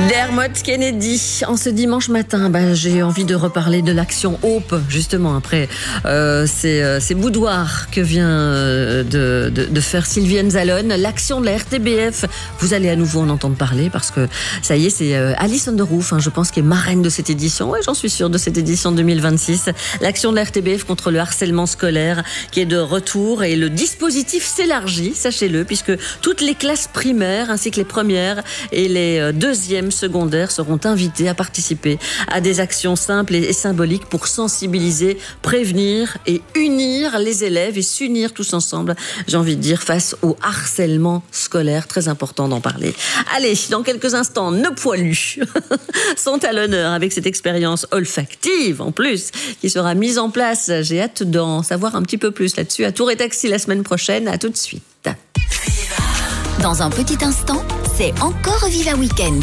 Dermot Kennedy, en ce dimanche matin, j'ai envie de reparler de l'action Hope, justement, après ces boudoirs que vient de faire Sylviane Zalone. L'action de la RTBF, vous allez à nouveau en entendre parler, parce que ça y est, c'est Alice Underroof, je pense, qui est marraine de cette édition, ouais, j'en suis sûre, de cette édition 2026. L'action de la RTBF contre le harcèlement scolaire qui est de retour, et le dispositif s'élargit, sachez-le, puisque toutes les classes primaires, ainsi que les premières et les deuxièmes secondaires seront invités à participer à des actions simples et symboliques pour sensibiliser, prévenir et unir les élèves et s'unir tous ensemble, j'ai envie de dire, face au harcèlement scolaire. Très important d'en parler. Allez, dans quelques instants, nos poilus sont à l'honneur avec cette expérience olfactive en plus qui sera mise en place. J'ai hâte d'en savoir un petit peu plus là-dessus à Tour et Taxi la semaine prochaine. À tout de suite. Dans un petit instant, c'est encore Viva Weekend.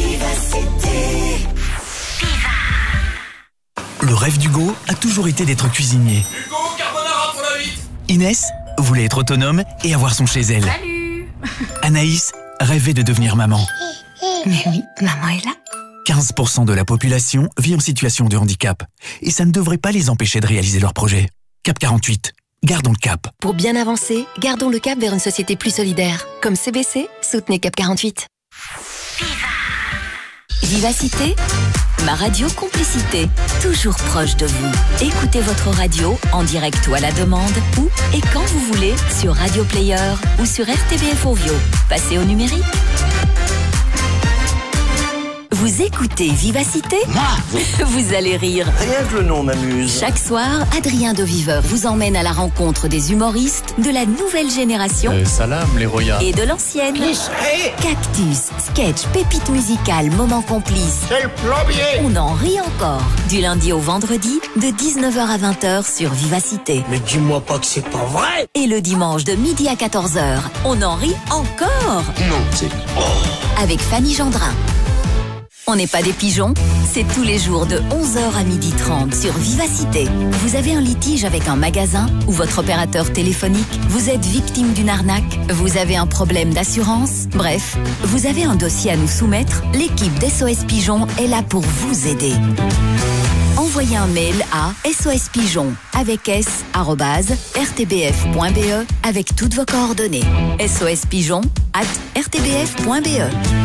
Le rêve d'Hugo a toujours été d'être cuisinier. Hugo, carbonara pour la 8. Inès voulait être autonome et avoir son chez elle. Salut. Anaïs rêvait de devenir maman. Mais oui, maman est là. 15% de la population vit en situation de handicap. Et ça ne devrait pas les empêcher de réaliser leurs projets. Cap 48. Gardons le cap. Pour bien avancer, gardons le cap vers une société plus solidaire. Comme CBC, soutenez Cap 48. Vivacité, ma radio complicité, toujours proche de vous. Écoutez votre radio en direct ou à la demande, où et quand vous voulez, sur Radio Player ou sur RTBF Ovio. Passez au numérique. Vous écoutez Vivacité ? Vous allez rire. Rien que le nom m'amuse. Chaque soir, Adrien Deviveur vous emmène à la rencontre des humoristes de la nouvelle génération Salam les royas. et de l'ancienne. Cactus, sketch, pépites musicales, moments complices. C'est le plombier. On en rit encore. Du lundi au vendredi, de 19h à 20h sur Vivacité. Mais dis-moi pas que c'est pas vrai. Et le dimanche de midi à 14h, on en rit encore. Non, c'est... Avec Fanny Gendrin. On n'est pas des pigeons, c'est tous les jours de 11h à 12h30 sur Vivacité. Vous avez un litige avec un magasin ou votre opérateur téléphonique, vous êtes victime d'une arnaque, vous avez un problème d'assurance, bref, vous avez un dossier à nous soumettre, l'équipe d'SOS Pigeon est là pour vous aider. Envoyez un mail à sospigeon avec s@rtbf.be avec toutes vos coordonnées. sospigeon@rtbf.be.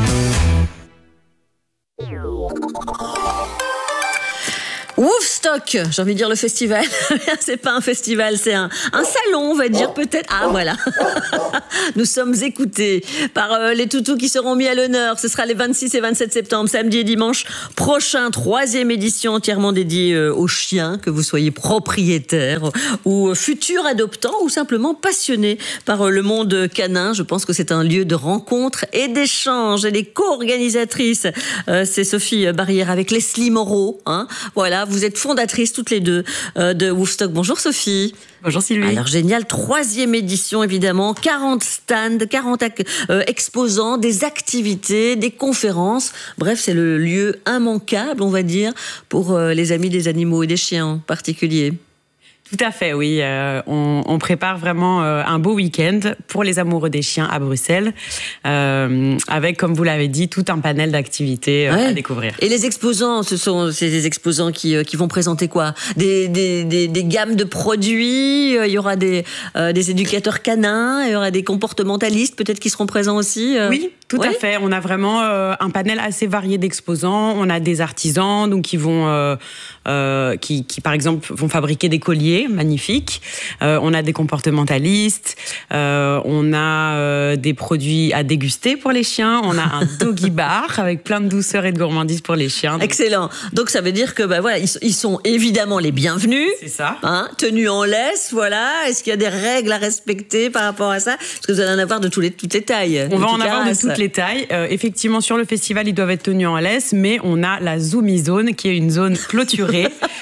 Woofstock, j'ai envie de dire le festival. C'est pas un festival, c'est un salon, on va dire peut-être. Ah voilà. Nous sommes écoutés par les toutous qui seront mis à l'honneur. Ce sera les 26 et 27 septembre, samedi et dimanche prochain. 3e édition entièrement dédiée aux chiens, que vous soyez propriétaire ou futur adoptant ou simplement passionné par le monde canin. Je pense que c'est un lieu de rencontre et d'échange. Et les co-organisatrices, c'est Sophie Barrière avec Leslie Moreau. Voilà, vous êtes fondatrices toutes les deux de Woofstock. Bonjour Sophie. Bonjour Sylvie. Alors génial, 3e édition évidemment, 40 stands, 40 exposants, des activités, des conférences. Bref, c'est le lieu immanquable, on va dire, pour les amis des animaux et des chiens en particulier. Tout à fait, oui. On prépare vraiment un beau week-end pour les amoureux des chiens à Bruxelles, avec, comme vous l'avez dit, tout un panel d'activités à découvrir. Et les exposants, c'est des exposants qui vont présenter quoi ? Des gammes de produits. Il y aura des éducateurs canins. Il y aura des comportementalistes peut-être qui seront présents aussi. Oui, tout à fait. On a vraiment un panel assez varié d'exposants. On a des artisans, donc qui vont, qui par exemple vont fabriquer des colliers magnifiques. On a des comportementalistes. On a des produits à déguster pour les chiens. On a un doggy bar avec plein de douceur et de gourmandise pour les chiens. Excellent. Donc ça veut dire que voilà, ils sont évidemment les bienvenus. C'est ça. Tenus en laisse, voilà. Est-ce qu'il y a des règles à respecter par rapport à ça ? Parce que vous allez en avoir de toutes les tailles. On va en avoir de toutes les tailles. Effectivement, sur le festival, ils doivent être tenus en laisse, mais on a la Zoomy Zone, qui est une zone clôturée où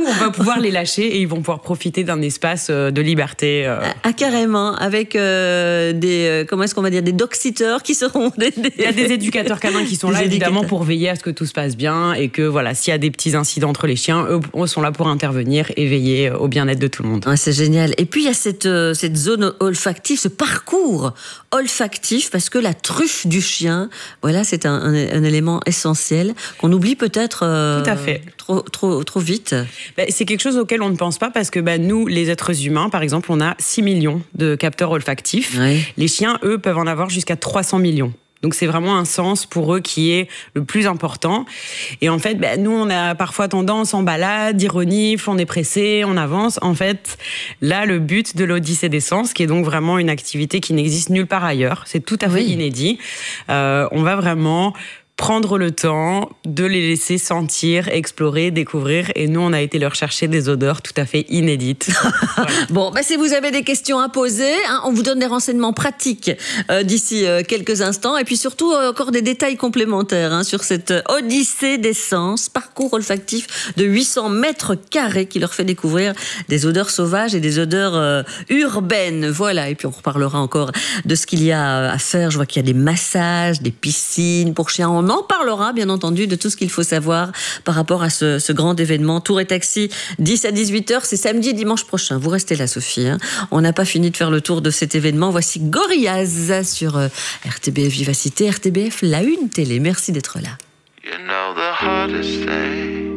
on va pouvoir les lâcher et ils vont pouvoir profiter d'un espace de liberté. Ah, carrément, avec comment est-ce qu'on va dire, des dog-sitters qui seront Il y a des éducateurs canins qui sont là, évidemment, pour veiller à ce que tout se passe bien et que, voilà, s'il y a des petits incidents entre les chiens, eux sont là pour intervenir et veiller au bien-être de tout le monde. Ouais, c'est génial. Et puis, il y a cette zone olfactive, ce parcours olfactif, parce que la truffe du chien, voilà, c'est un élément essentiel qu'on oublie peut-être Tout à fait. trop vite. C'est quelque chose auquel on ne pense pas parce que nous, les êtres humains, par exemple, on a 6 millions de capteurs olfactifs. Ouais. Les chiens, eux, peuvent en avoir jusqu'à 300 millions. Donc c'est vraiment un sens pour eux qui est le plus important. Et en fait, nous, on a parfois tendance, en balade, dire renifle, on est pressé, on avance. En fait, là, le but de l'Odyssée des sens, qui est donc vraiment une activité qui n'existe nulle part ailleurs, c'est tout à fait inédit. On va vraiment prendre le temps de les laisser sentir, explorer, découvrir. Et nous, on a été leur chercher des odeurs tout à fait inédites. Voilà. Bon, si vous avez des questions à poser, on vous donne des renseignements pratiques d'ici quelques instants. Et puis surtout, encore des détails complémentaires sur cette Odyssée des sens, parcours olfactif de 800 mètres carrés qui leur fait découvrir des odeurs sauvages et des odeurs urbaines. Voilà, et puis on reparlera encore de ce qu'il y a à faire. Je vois qu'il y a des massages, des piscines pour chiens. On en parlera, bien entendu, de tout ce qu'il faut savoir par rapport à ce grand événement. Tour et Taxi, 10 à 18h, c'est samedi et dimanche prochain. Vous restez là, Sophie. On n'a pas fini de faire le tour de cet événement. Voici Gorillaz sur RTBF Vivacité, RTBF, la une télé. Merci d'être là. You know the hardest thing